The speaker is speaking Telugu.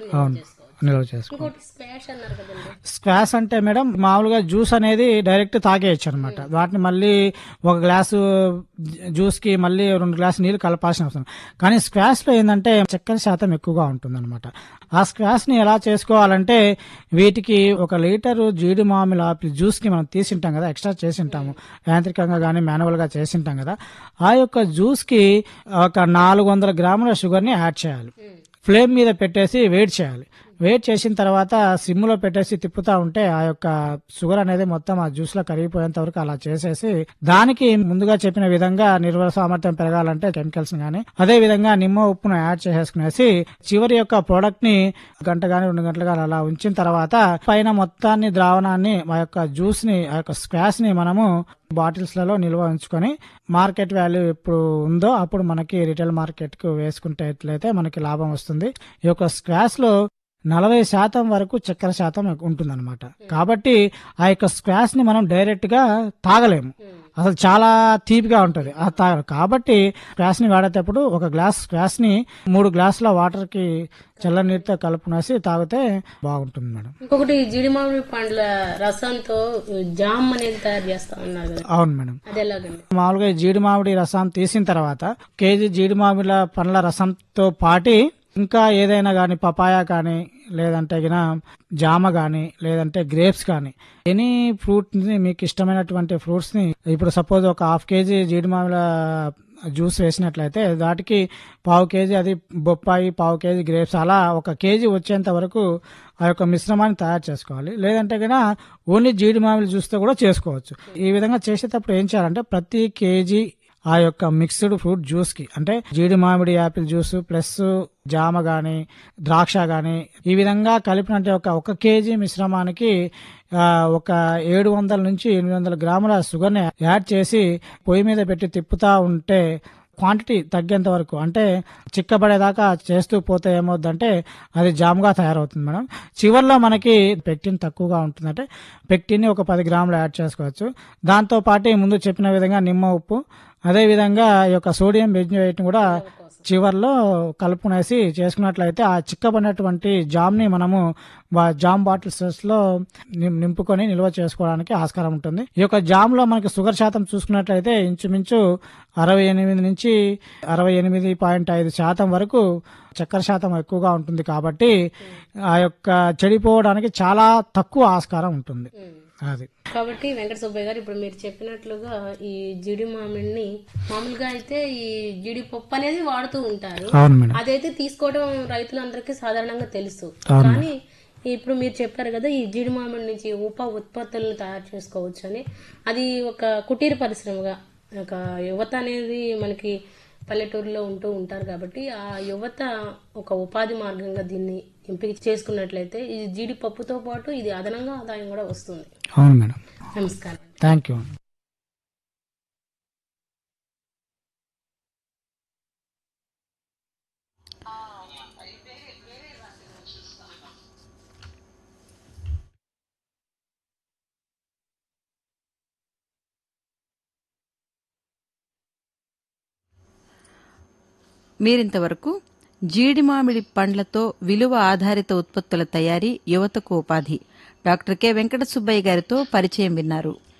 అవును, నిల్వ చేసుకో. ఇంకోటి స్క్వాష్ అన్నారు కదండి. స్క్వాష్ అంటే మేడం మామూలుగా జ్యూస్ అనేది డైరెక్ట్ తాగేయచ్చు అనమాట. వాటిని మళ్ళీ ఒక గ్లాసు జ్యూస్ కి మళ్ళీ 2 గ్లాసు నీళ్లు కలపాల్సిన అవసరం. కానీ స్క్వాష్ లో ఏంటంటే చక్కెర శాతం ఎక్కువగా ఉంటుంది అనమాట. ఆ స్క్వాష్ ని ఎలా చేసుకోవాలంటే వీటికి 1 లీటరు జీడి మామిడి ఆపిల్ జ్యూస్ కి మనం తీసింటాం కదా, ఎక్స్ట్రా చేసింటాము యాంత్రికంగా కానీ మాన్యువల్ గా చేసింటాం కదా, ఆ యొక్క జ్యూస్ కి ఒక 400 గ్రాముల షుగర్ ని యాడ్ చేయాలి. ఫ్లేమ్ మీద పెట్టేసి వెయిట్ చేయాలి. వెయిట్ చేసిన తర్వాత సిమ్ లో పెట్టేసి తిప్పుతా ఉంటే ఆ యొక్క షుగర్ అనేది మొత్తం ఆ జ్యూస్ లో కరిగిపోయేంత వరకు అలా చేసేసి, దానికి ముందుగా చెప్పిన విధంగా నిల్వ సామర్థ్యం పెరగాలంటే కెమికల్స్ గానీ, అదే విధంగా నిమ్మ ఉప్పును యాడ్ చేసేసుకునేసి చివరి యొక్క ప్రోడక్ట్ ని 1 గంట గానీ 2 గంటలు గానీ అలా ఉంచిన తర్వాత పైన మొత్తాన్ని ద్రావణాన్ని ఆ యొక్క జ్యూస్ ని ఆ యొక్క స్క్వాష్ ని మనము బాటిల్స్ లలో నిల్వ ఉంచుకొని మార్కెట్ వాల్యూ ఎప్పుడు ఉందో అప్పుడు మనకి రిటైల్ మార్కెట్ కు వేసుకుంటేట్లయితే మనకి లాభం వస్తుంది. ఈ యొక్క స్క్వాష్ లో 40% వరకు చక్కెర శాతం ఉంటుందన్నమాట. కాబట్టి ఆ యొక్క స్క్వాష్ ని మనం డైరెక్ట్ గా తాగలేము, అసలు చాలా తీపిగా ఉంటుంది అది తాగలేము. కాబట్టి స్క్వాష్ ని వాడేటప్పుడు 1 గ్లాస్ స్క్వాష్ ని 3 గ్లాసుల వాటర్ కి చల్ల నీటితో కలుపునేసి తాగితే బాగుంటుంది మేడం. ఇంకొకటి జీడి మామిడి పండ్ల రసంతో జామ్ అనేది తయారు చేస్తా ఉన్నారు కదా. అవును మేడం. అది ఎలాగండి? మామూలుగా జీడి మామిడి రసం తీసిన తర్వాత కేజీ జీడి మామిడి పండ్ల రసంతో పాటి ఇంకా ఏదైనా కానీ పపాయా కానీ లేదంటే గిన జామ కానీ లేదంటే గ్రేప్స్ కానీ ఎనీ ఫ్రూట్ ని మీకు ఇష్టమైనటువంటి ఫ్రూట్స్ ని ఇప్పుడు సపోజ్ ఒక 1/2 కేజీ జీడి మామిడి జ్యూస్ వేసినట్లయితే దాటికి 1/4 కేజీ అది బొప్పాయి, 1/4 కేజీ గ్రేప్స్, అలా 1 కేజీ వచ్చేంత వరకు ఆ యొక్క మిశ్రమాన్ని తయారు చేసుకోవాలి. లేదంటే కనుక ఓన్లీ జీడి మామిడి జ్యూస్తో కూడా చేసుకోవచ్చు. ఈ విధంగా చేసేటప్పుడు ఏం చేయాలంటే ప్రతి కేజీ ఆ యొక్క మిక్స్డ్ ఫ్రూట్ జ్యూస్ కి అంటే జీడి మామిడి యాపిల్ జ్యూస్ ప్లస్ జామ గాని ద్రాక్ష గాని ఈ విధంగా కలిపినట్టు ఒక కేజీ మిశ్రమానికి ఒక 700 నుంచి 800 గ్రాముల షుగర్ ని యాడ్ చేసి పొయ్యి మీద పెట్టి తిప్పుతా ఉంటే క్వాంటిటీ తగ్గేంత వరకు అంటే చిక్కబడేదాకా చేస్తూ పోతే ఏమవుతుందంటే అది జామ్గా తయారవుతుంది మేడం. చివర్లో మనకి పెక్టిన్ తక్కువగా ఉంటుందంటే పెక్టిన్ ఒక 10 గ్రాములు యాడ్ చేసుకోవచ్చు. దాంతో పాటు ముందు చెప్పిన విధంగా నిమ్మ ఉప్పు, అదే విధంగా ఈ యొక్క సోడియం బెంజోయేట్ కూడా చివర్లో కలుపునేసి చేసుకున్నట్లయితే ఆ చిక్కబడినటువంటి జామ్ ని మనము జామ్ బాటిల్స్ లో నింపుకొని నిల్వ చేసుకోవడానికి ఆస్కారం ఉంటుంది. ఈ యొక్క జామ్ లో మనకి షుగర్ శాతం చూసుకున్నట్లయితే ఇంచుమించు 68 నుంచి 68.5% వరకు చక్కెర శాతం ఎక్కువగా ఉంటుంది. కాబట్టి ఆ యొక్క చెడిపోవడానికి చాలా తక్కువ ఆస్కారం ఉంటుంది. అది కాబట్టి వెంకట సుబ్బయ్య గారు ఇప్పుడు మీరు చెప్పినట్లుగా ఈ జీడి మామిడిని మామూలుగా అయితే ఈ జీడి పప్పు అనేది వాడుతూ ఉంటారు. అదైతే తీసుకోవడం రైతులందరికీ సాధారణంగా తెలుసు. కానీ ఇప్పుడు మీరు చెప్పారు కదా ఈ జీడి మామిడి నుంచి ఉప ఉత్పత్తులను తయారు చేసుకోవచ్చు అని, అది ఒక కుటీర పరిశ్రమగా ఒక యువత అనేది మనకి పల్లెటూరులో ఉంటూ ఉంటారు. కాబట్టి ఆ యువత ఒక ఉపాధి మార్గంగా దీన్ని ఎంపిక చేసుకున్నట్లయితే ఈ జీడిపప్పుతో పాటు ఇది అదనంగా ఆదాయం కూడా వస్తుంది. అవును మేడం. నమస్కారం. Thank you. మీరింతవరకు జీడి మామిడి పండ్లతో విలువ ఆధారిత ఉత్పత్తుల తయారీ యువతకు ఉపాధి డాక్టర్ కె వెంకట సుబ్బయ్య గారితో పరిచయం విన్నారు.